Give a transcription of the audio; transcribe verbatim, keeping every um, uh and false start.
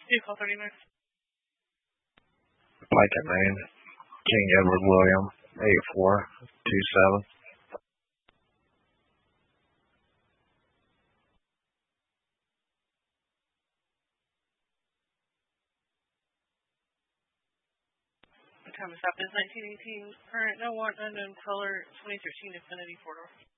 Vehicle thirty-nine. Lincoln, Maine. King Edward William, eight four two seven. The time of stop is nineteen eighteen. Current, no want, unknown color, twenty thirteen Infinity four door.